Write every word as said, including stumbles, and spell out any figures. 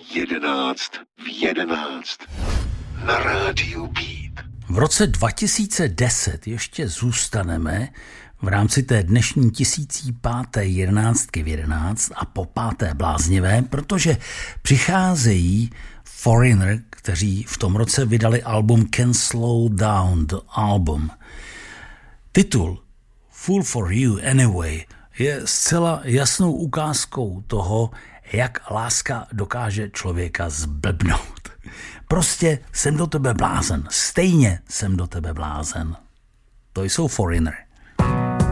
jedenáct v jedenáct na rádiu Beat. V roce dva tisíce deset ještě zůstaneme v rámci té dnešní tisící páté jedenáctky v jedenáct a po páté bláznivé, protože přicházejí Foreigner, kteří v tom roce vydali album Can't Slow Down the Album. Titul Fool for You Anyway je zcela jasnou ukázkou toho, jak láska dokáže člověka zblbnout. Prostě jsem do tebe blázen, stejně jsem do tebe blázen. To jsou Foreigner.